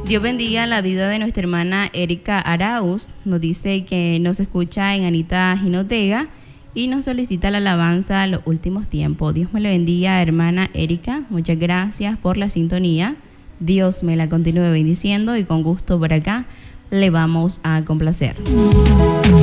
Dios bendiga la vida de nuestra hermana Erika Arauz. Nos dice que nos escucha en Anita Ginotega y nos solicita la alabanza a los últimos tiempos. Dios me le bendiga, hermana Erika. Muchas gracias por la sintonía. Dios me la continúe bendiciendo y con gusto por acá le vamos a complacer.